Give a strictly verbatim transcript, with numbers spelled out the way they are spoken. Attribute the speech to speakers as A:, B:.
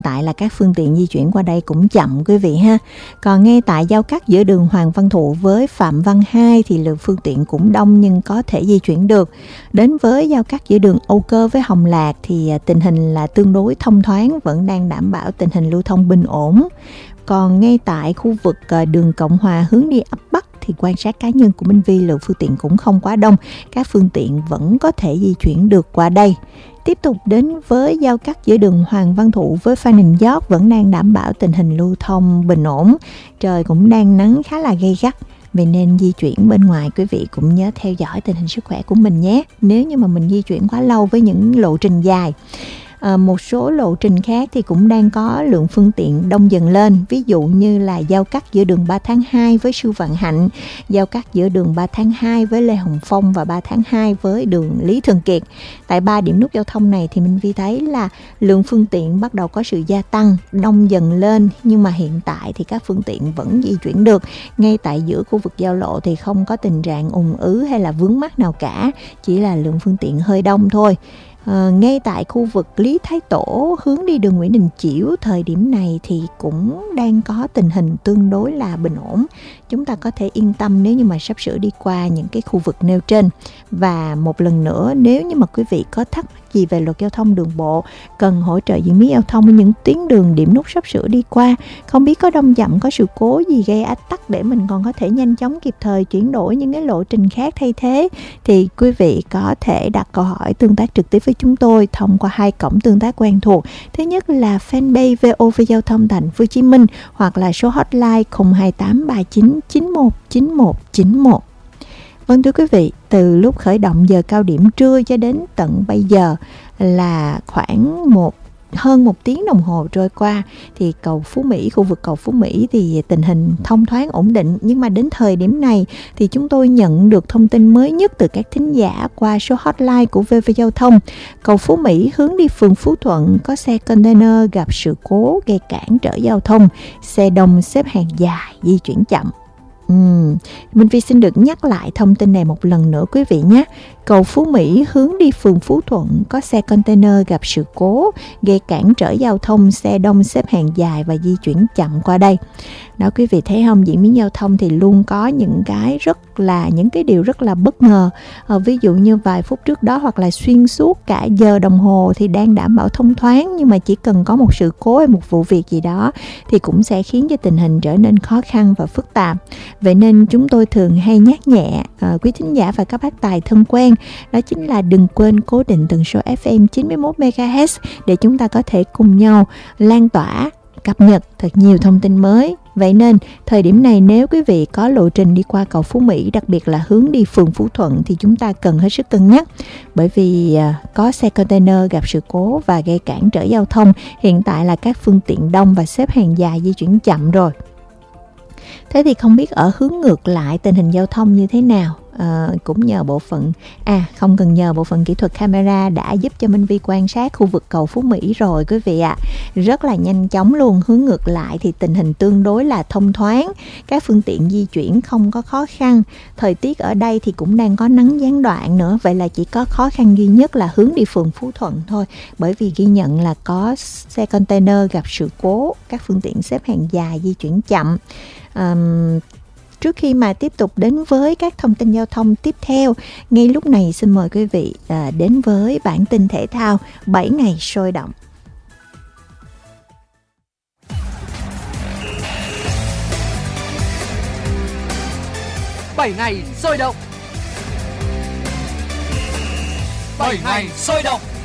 A: tại là các phương tiện di chuyển qua đây cũng chậm quý vị ha. Còn ngay tại giao cắt giữa đường Hoàng Văn Thụ với Phạm Văn Hai thì lượng phương tiện cũng đông nhưng có thể di chuyển được. Đến với giao cắt giữa đường Âu Cơ với Hồng Lạc thì tình hình là tương đối thông thoáng, vẫn đang đảm bảo tình hình lưu thông bình ổn. Còn ngay tại khu vực đường Cộng Hòa hướng đi ấp Bắc thì quan sát cá nhân của Minh Vi, lượng phương tiện cũng không quá đông, các phương tiện vẫn có thể di chuyển được qua đây. Tiếp tục đến với giao cắt giữa đường Hoàng Văn Thụ với Phan Đình Giót vẫn đang đảm bảo tình hình lưu thông bình ổn. Trời cũng đang nắng khá là gay gắt, vì nên di chuyển bên ngoài quý vị cũng nhớ theo dõi tình hình sức khỏe của mình nhé. Nếu như mà mình di chuyển quá lâu với những lộ trình dài. À, một số lộ trình khác thì cũng đang có lượng phương tiện đông dần lên. Ví dụ như là giao cắt giữa đường ba tháng hai với Sư Vạn Hạnh, giao cắt giữa đường ba tháng hai với Lê Hồng Phong và ba tháng hai với đường Lý Thường Kiệt. Tại ba điểm nút giao thông này thì Minh Vi thấy là lượng phương tiện bắt đầu có sự gia tăng, đông dần lên. Nhưng mà hiện tại thì các phương tiện vẫn di chuyển được. Ngay tại giữa khu vực giao lộ thì không có tình trạng ùn ứ hay là vướng mắc nào cả, chỉ là lượng phương tiện hơi đông thôi. À, ngay tại khu vực Lý Thái Tổ hướng đi đường Nguyễn Đình Chiểu, thời điểm này thì cũng đang có tình hình tương đối là bình ổn. Chúng ta có thể yên tâm nếu như mà sắp sửa đi qua những cái khu vực nêu trên. Và một lần nữa, nếu như mà quý vị có thắc mắc gì về luật giao thông đường bộ, cần hỗ trợ diễn biến giao thông ở những tuyến đường điểm nút sắp sửa đi qua, không biết có đông dặm, có sự cố gì gây ách tắc để mình còn có thể nhanh chóng kịp thời chuyển đổi những cái lộ trình khác thay thế, thì quý vị có thể đặt câu hỏi tương tác trực tiếp với chúng tôi thông qua hai cổng tương tác quen thuộc. Thứ nhất là fanpage vê o vê Giao thông Thành phố Hồ Chí Minh hoặc là số hotline không hai tám ba chín chín một chín một chín một. Vâng thưa quý vị, từ lúc khởi động giờ cao điểm trưa cho đến tận bây giờ là khoảng một hơn một tiếng đồng hồ trôi qua thì cầu Phú Mỹ, khu vực cầu Phú Mỹ thì tình hình thông thoáng ổn định. Nhưng mà đến thời điểm này thì chúng tôi nhận được thông tin mới nhất từ các thính giả qua số hotline của vê vê Giao thông. Cầu Phú Mỹ hướng đi phường Phú Thuận có xe container gặp sự cố gây cản trở giao thông, xe đông xếp hàng dài, di chuyển chậm. Uhm, Minh Vi xin được nhắc lại thông tin này một lần nữa quý vị nhé. Cầu Phú Mỹ hướng đi phường Phú Thuận có xe container gặp sự cố gây cản trở giao thông, xe đông xếp hàng dài và di chuyển chậm qua đây. Đó quý vị thấy không, diễn biến giao thông thì luôn có những cái rất là những cái điều rất là bất ngờ. à, Ví dụ như vài phút trước đó hoặc là xuyên suốt cả giờ đồng hồ thì đang đảm bảo thông thoáng, nhưng mà chỉ cần có một sự cố hay một vụ việc gì đó thì cũng sẽ khiến cho tình hình trở nên khó khăn và phức tạp. Vậy nên chúng tôi thường hay nhắc nhẹ à, quý thính giả và các bác tài thân quen, đó chính là đừng quên cố định tần số ép em chín mươi mốt mê ga héc để chúng ta có thể cùng nhau lan tỏa, cập nhật thật nhiều thông tin mới. Vậy nên thời điểm này nếu quý vị có lộ trình đi qua cầu Phú Mỹ, đặc biệt là hướng đi phường Phú Thuận, thì chúng ta cần hết sức cân nhắc, bởi vì có xe container gặp sự cố và gây cản trở giao thông. Hiện tại là các phương tiện đông và xếp hàng dài, di chuyển chậm rồi. Thế thì không biết ở hướng ngược lại tình hình giao thông như thế nào? À, cũng nhờ bộ phận à không cần nhờ bộ phận kỹ thuật camera đã giúp cho Minh Vi quan sát khu vực cầu Phú Mỹ rồi quý vị ạ. À. Rất là nhanh chóng luôn. Hướng ngược lại thì tình hình tương đối là thông thoáng, các phương tiện di chuyển không có khó khăn. Thời tiết ở đây thì cũng đang có nắng gián đoạn nữa, vậy là chỉ có khó khăn duy nhất là hướng đi phường Phú Thuận thôi, bởi vì ghi nhận là có xe container gặp sự cố, các phương tiện xếp hàng dài, di chuyển chậm. um, Trước khi mà tiếp tục đến với các thông tin giao thông tiếp theo, ngay lúc này xin mời quý vị à, đến với bản tin thể thao bảy ngày sôi động.
B: bảy ngày sôi động. bảy ngày sôi động.